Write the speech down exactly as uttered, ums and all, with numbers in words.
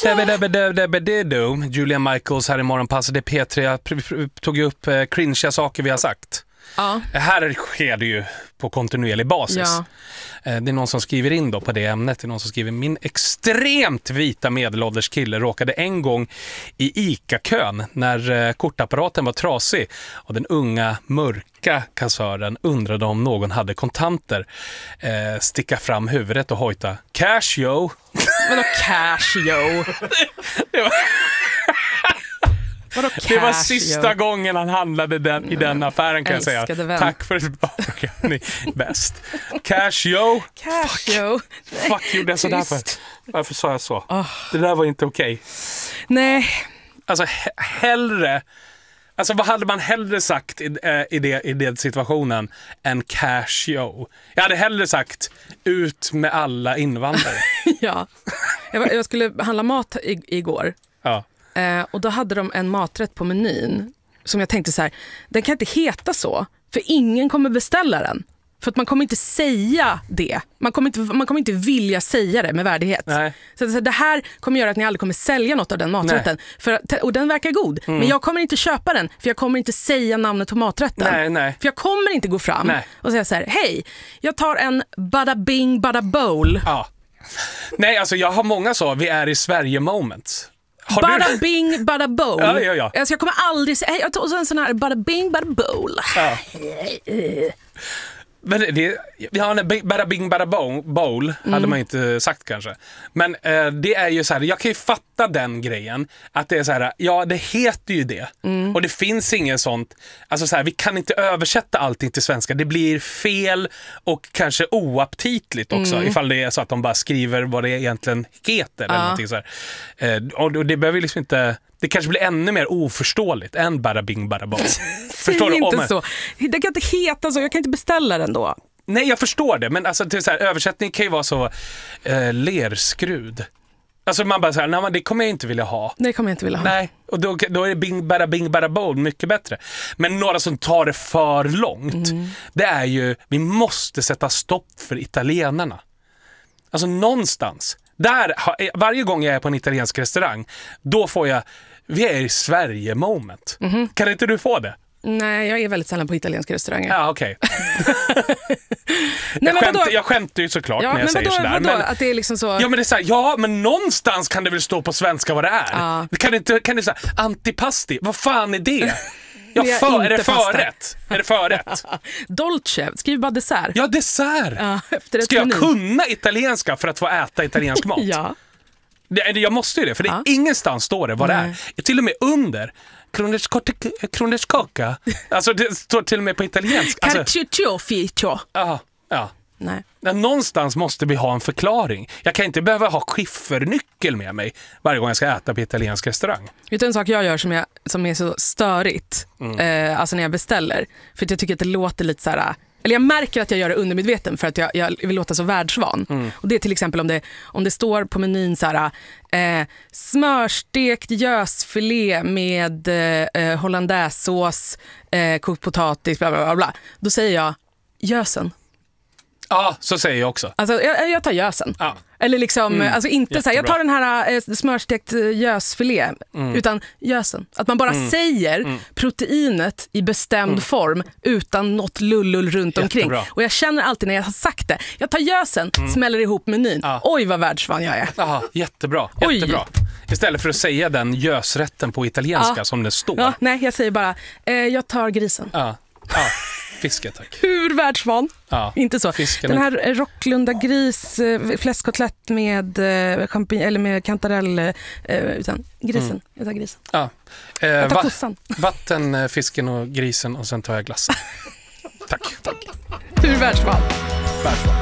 Julian Michaels här i Morgonpasset. Det är P tre. Jag tog upp eh, cringe saker vi har sagt. Ja. Här sker det ju på kontinuerlig basis. Ja. Det är någon som skriver in då på det ämnet. Det är någon som skriver: min extremt vita medelålders kille råkade en gång i ICA-kön när kortapparaten var trasig och den unga mörka kassören undrade om någon hade kontanter. Eh, sticka fram huvudet och hojta: cash yo. Vadå cash yo? Det var... Vadå Det var cash, sista yo? gången han handlade den, i den affären, kan jag säga. Vän. Tack för det. Ni är bäst. Cash yo. Cash Fuck. yo. Fuck, gjorde jag sådär för? Varför sa jag så? Oh. Det där var inte okej. Okay. Nej. Alltså he- hellre... Alltså vad hade man hellre sagt i, äh, i, det, i den situationen än cash yo? Jag hade hellre sagt ut med alla invandrare. Ja. Jag, var, jag skulle handla mat i, igår. Ja. Eh, och då hade de en maträtt på menyn som jag tänkte så här, den kan inte heta så, för ingen kommer beställa den. För att man kommer inte säga det. Man kommer inte, man kommer inte vilja säga det med värdighet. Nej. Så, så det här kommer göra att ni aldrig kommer sälja något av den maträtten. För, och den verkar god. Mm. Men jag kommer inte köpa den, för jag kommer inte säga namnet på maträtten. Nej, nej. För jag kommer inte gå fram nej. och säga så här: hej, jag tar en bada bing bada bowl. Ja. Nej, alltså jag har många så, vi är i Sverige moments. Har bada du... bing, bada bowl. Ja, ja, ja. Alltså jag kommer aldrig säga, jag tar en sån här bada bing, bada bowl. Ja. Men det, ja, en bada bing, bada bowl mm. hade man inte sagt kanske. Men eh, det är ju så här, jag kan ju fatta den grejen. Att det är så här, ja det heter ju det. Mm. Och det finns inget sånt, alltså så här, vi kan inte översätta allting till svenska. Det blir fel och kanske oaptitligt också. Mm. Ifall det är så att de bara skriver vad det egentligen heter. Eller ja. någonting så här. Eh, och, och det behöver liksom inte... Det kanske blir ännu mer oförståeligt än bada bing, bada bowl. Förstår du? Inte Om så. Det kan inte heta så, jag kan inte beställa den då. Nej, jag förstår det, men alltså, till så här, översättning kan ju vara så eh, lerskrud. Alltså man bara så här, nej, det kommer jag inte vilja ha. Det kommer jag inte vilja ha. Nej, och då, då är det bing, bada bing, bada bowl mycket bättre. Men några som tar det för långt, mm. det är ju, vi måste sätta stopp för italienarna. Alltså någonstans. Där, varje gång jag är på en italiensk restaurang, då får jag, vi är i Sverige moment. Mm-hmm. Kan inte du få det? Nej, jag är väldigt sällan på italienska restauranger. Ja, okej. Okay. jag, skämt, jag skämtar ju såklart ja, när jag säger vadå, sådär. Vadå? Men att det är liksom så... Ja, men det är så här, ja, men någonstans kan det väl stå på svenska vad det är. Ja. Det kan inte, kan det säga antipasti, vad fan är det? Ja, det är, för, är det förrätt? Är det förrätt? Dolce, skriv bara dessert. Ja, dessert. Ja, efter ska jag kunna italienska för att få äta italiensk mat? Ja. Det, jag måste ju det, för det, ja. Ingenstans står det vad Nej. Det är. Till och med under Kronärtskocka. Alltså det står till och med på italiensk. Carciuccio. Ja, ja. Nej. Någonstans måste vi ha en förklaring. Jag kan inte behöva ha skiffernyckel med mig varje gång jag ska äta på italiensk restaurang. Vet du en sak jag gör som, jag, som är så störigt mm. eh, alltså när jag beställer? För att jag tycker att det låter lite så här... Eller jag märker att jag gör det undermedveten för att jag, jag vill låta så världsvan. Mm. Och det är till exempel om det, om det står på menyn så här, eh, smörstekt gösfilé med eh, hollandaisesås, eh, kokt potatis, bla bla bla bla. Då säger jag gösen. Ja, så säger jag också. Alltså jag, jag tar gösen. Ja. Eller liksom, mm, alltså inte så här, jag tar den här eh, smörstekt gösfilé, mm. utan gösen. Att man bara mm. säger mm. proteinet i bestämd mm. form utan något lullull runt Jättebra. Omkring. Och jag känner alltid när jag har sagt det, jag tar gösen, mm. smäller ihop menyn. Ja. Oj vad världsvan jag är. Aha, jättebra, jättebra. Oj. Istället för att säga den gösrätten på italienska ja. Som det står. Ja, nej, jag säger bara, eh, jag tar grisen. Ja, ja. Fiske, tack. Hur världsvan? Ja, inte så. Fisken. Den här Rocklunda gris, fläskkotlett med champignon eller med kantarell, utan grisen. Mm. Jag tar grisen. Ja. Eh, jag tar va- kossan. Vatten, fisken och grisen och sen tar jag glassen. Tack. Tack. Hur världsvan? Världsvan.